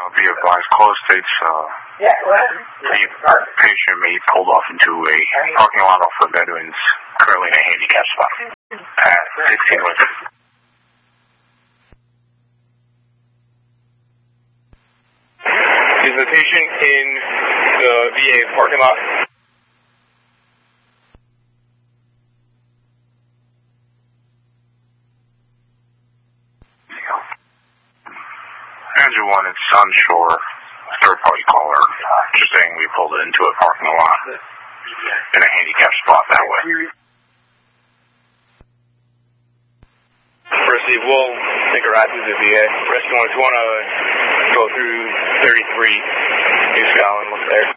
Be advised, call states the patient may be pulled off into a parking lot off of Veterans, currently in a handicap spot at 1600. Is the patient in the VA parking lot? Andrew 1, it's onshore, third-party caller, just saying we pulled it into a parking lot in a handicap spot that way. First, we'll take a ride through the VA. Rescue 1, if you want to go through 33 New Scotland, look there.